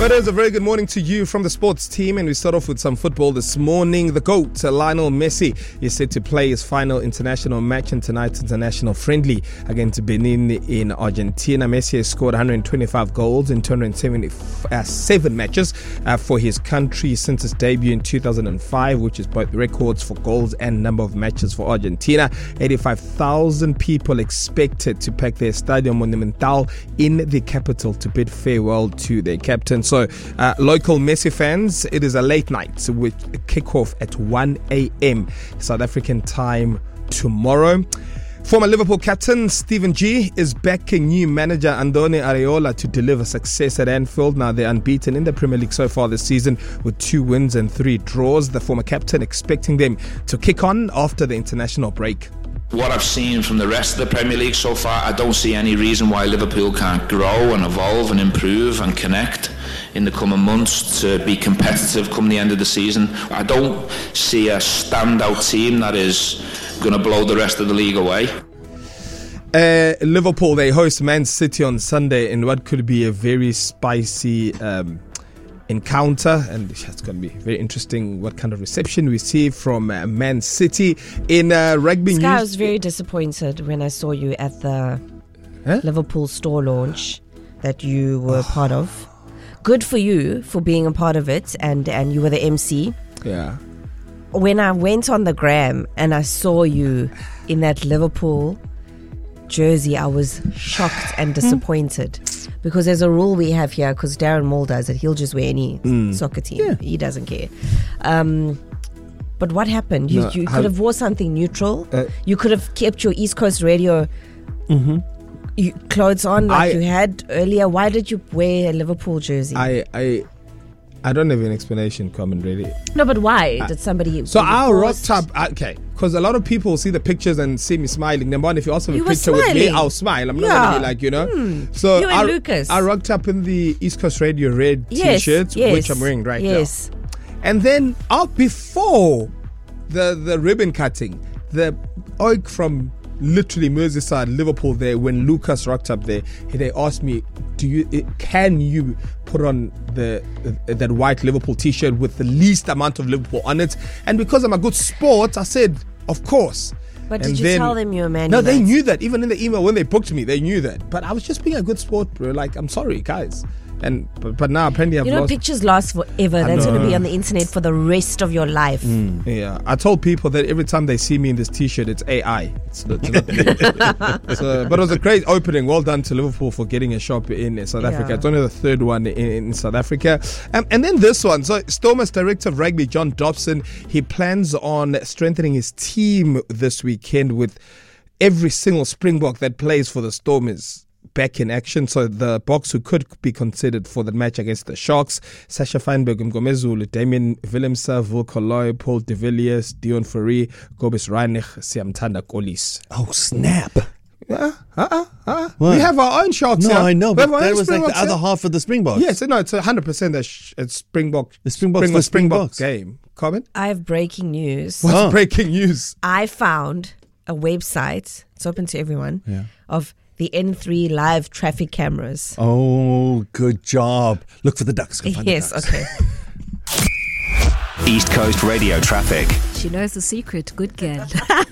But it is a very good morning to you from the sports team, and we start off with some football this morning. The GOAT, Lionel Messi, is set to play his final international match in tonight's international friendly against Benin in Argentina. Messi has scored 125 goals in 277 matches for his country since his debut in 2005, which is both records for goals and number of matches for Argentina. 85,000 people expected to pack their Estadio Monumental in the capital to bid farewell to their captain. So, local Messi fans, it is a late night with a kickoff at 1 a.m. South African time tomorrow. Former Liverpool captain Steven G is backing new manager Andoni Areola to deliver success at Anfield. Now they're unbeaten in the Premier League so far this season with 2 wins and 3 draws. The former captain expecting them to kick on after the international break. What I've seen from the rest of the Premier League so far, I don't see any reason why Liverpool can't grow and evolve and improve and connect in the coming months to be competitive come the end of the season. I don't see a standout team that is going to blow the rest of the league away. Liverpool, they host Man City on Sunday in what could be a very spicy encounter, and it's going to be very interesting what kind of reception we see from Man City. In rugby news, I was very disappointed when I saw you at the Liverpool store launch that you were part of. Good for you for being a part of it, and you were the MC. Yeah. When I went on the gram and I saw you in that Liverpool jersey, I was shocked and disappointed. Because there's a rule we have here, because Darren Moore does it, he'll just wear any soccer team. Yeah. He doesn't care. But what happened? You could have wore something neutral. You could have kept your East Coast Radio clothes on like you had earlier. Why did you wear a Liverpool jersey? I don't have an explanation, Carmen, really. No, but why did somebody... So I rocked up, because a lot of people see the pictures and see me smiling. Number one, if you also have a picture with me, I'll smile. I'm not going to be like, So you and Lucas. I rocked up in the East Coast Radio red t-shirts, which I'm wearing right now. And then out before the ribbon cutting, the oik from literally Merseyside, Liverpool there, when Lucas rocked up there, they asked me, can you put on that white Liverpool t-shirt with the least amount of Liverpool on it? And because I'm a good sport, I said, of course. But did you tell them you're a Man United? No, they knew that. Even in the email when they booked me, they knew that. But I was just being a good sport, bro. Like, I'm sorry, guys. But now apparently I've lost. Pictures last forever. That's going to be on the internet for the rest of your life. Yeah, I told people that every time they see me in this t-shirt, it's AI. It's not but it was a great opening. Well done to Liverpool for getting a shop in South Africa. It's only the third one in South Africa. And then this one. So Stormers director of rugby, John Dobson, he plans on strengthening his team this weekend with every single Springbok that plays for the Stormers back in action. So the Boks who could be considered for the match against the Sharks: Sasha Feinberg, Mgomezulu, Damien Willemse, Volkoloy, Paul de Villiers, Dion Fourie, Kobus Reinig, Siamtanda Kolis. Oh, snap. We have our own Sharks. No, I know, but that was like the other half of the Springboks. Yes, no, it's 100% a Springbok. The Springbok game. Comment? I have breaking news. What's breaking news? I found a website, it's open to everyone, of the N3 live traffic cameras. Oh, good job. Look for the ducks. Go find the ducks. Okay. East Coast Radio traffic. She knows the secret. Good girl.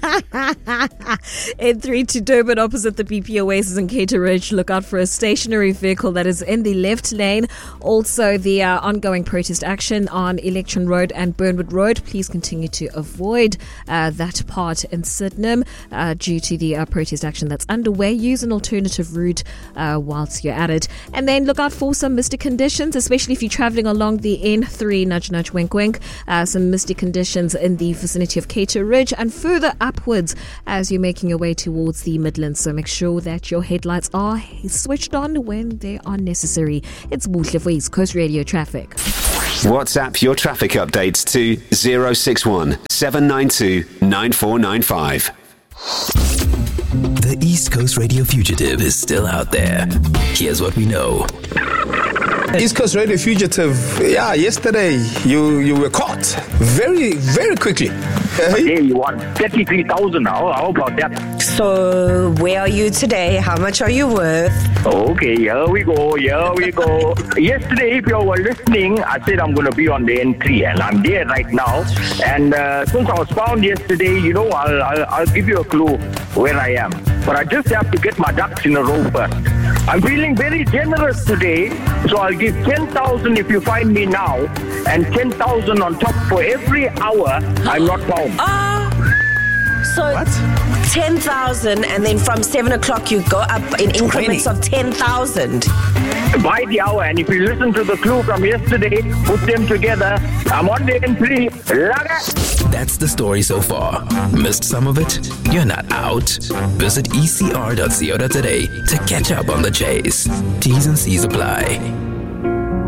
N3 to Durban opposite the BP Oasis in Cater Ridge. Look out for a stationary vehicle that is in the left lane. Also, the ongoing protest action on Election Road and Burnwood Road. Please continue to avoid that part in Sydenham due to the protest action that's underway. Use an alternative route whilst you're at it. And then look out for some misty conditions, especially if you're traveling along the N3, nudge, nudge, wink, wink. Some misty conditions in the vicinity of Cater Ridge and further upwards as you're making your way towards the Midlands. So make sure that your headlights are switched on when they are necessary. It's Buhle for East Coast Radio Traffic. WhatsApp your traffic updates to 061 792 9495. The East Coast Radio fugitive is still out there. Here's what we know. East Coast Radio fugitive, yesterday you were caught very, very quickly. But there you want 33,000 now. How about that? So, where are you today? How much are you worth? Okay, here we go. Yesterday, if you were listening, I said I'm going to be on the N3, and I'm there right now. And since I was found yesterday, I'll give you a clue where I am. But I just have to get my ducks in a row first. I'm feeling very generous today, so I'll give 10,000 if you find me now, and 10,000 on top for every hour I'm not found. So What? 10,000, and then from 7 o'clock you go up in increments of 10,000. By the hour, and if you listen to the clue from yesterday, put them together, I'm on the N3. Laga. That's the story so far. Missed some of it? You're not out. Visit ecr.co.za to catch up on the chase. T's and C's apply.